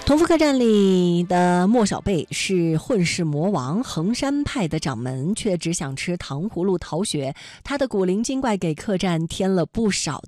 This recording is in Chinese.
同福客栈里的莫小贝是混世魔王，衡山派的掌门，却只想吃糖葫芦逃学。他的古灵精怪给客栈添了不少